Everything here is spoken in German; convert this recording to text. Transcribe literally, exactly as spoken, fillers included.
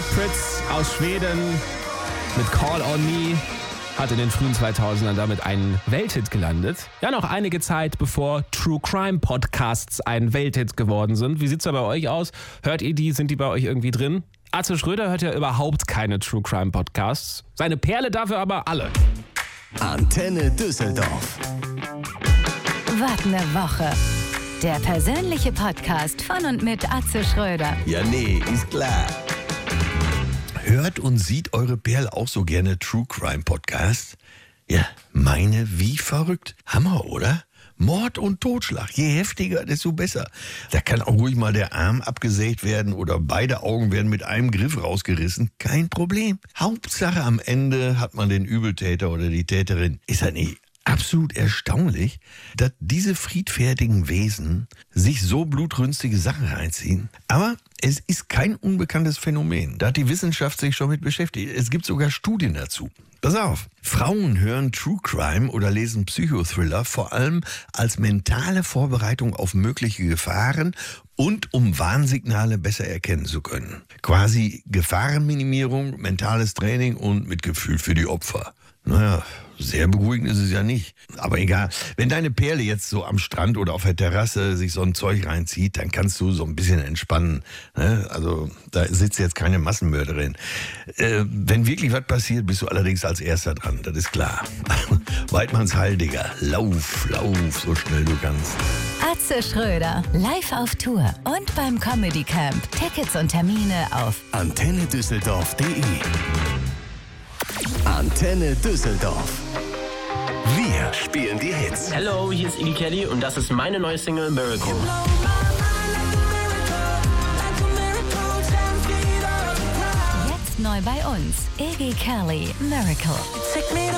Prytz aus Schweden mit Call on Me hat in den frühen zweitausendern damit einen Welthit gelandet. Ja, noch einige Zeit, bevor True Crime Podcasts ein Welthit geworden sind. Wie sieht's da bei euch aus? Hört ihr die? Sind die bei euch irgendwie drin? Atze Schröder hört ja überhaupt keine True Crime Podcasts. Seine Perle dafür aber alle. Antenne Düsseldorf. Wart ne Woche. Der persönliche Podcast von und mit Atze Schröder. Ja, nee, ist klar. Hört und sieht eure Perle auch so gerne True Crime Podcasts? Ja, meine wie verrückt. Hammer, oder? Mord und Totschlag. Je heftiger, desto besser. Da kann auch ruhig mal der Arm abgesägt werden oder beide Augen werden mit einem Griff rausgerissen. Kein Problem. Hauptsache am Ende hat man den Übeltäter oder die Täterin. Ist das nicht absolut erstaunlich, dass diese friedfertigen Wesen sich so blutrünstige Sachen reinziehen? Aber es ist kein unbekanntes Phänomen. Da hat die Wissenschaft sich schon mit beschäftigt. Es gibt sogar Studien dazu. Pass auf, Frauen hören True Crime oder lesen Psychothriller vor allem als mentale Vorbereitung auf mögliche Gefahren und um Warnsignale besser erkennen zu können. Quasi Gefahrenminimierung, mentales Training und Mitgefühl für die Opfer. Naja, sehr beruhigend ist es ja nicht. Aber egal, wenn deine Perle jetzt so am Strand oder auf der Terrasse sich so ein Zeug reinzieht, dann kannst du so ein bisschen entspannen. Ne? Also da sitzt jetzt keine Massenmörderin. Äh, wenn wirklich was passiert, bist du allerdings als Erster dran, das ist klar. Weidmanns Heil, Digga. Lauf, lauf, so schnell du kannst. Atze Schröder, live auf Tour und beim Comedy Camp. Tickets und Termine auf antenne düsseldorf punkt de. Antenne Düsseldorf. Wir spielen die Hits. Hello, hier ist Iggy Kelly und das ist meine neue Single Miracle. Jetzt neu bei uns. Iggy Kelly, Miracle.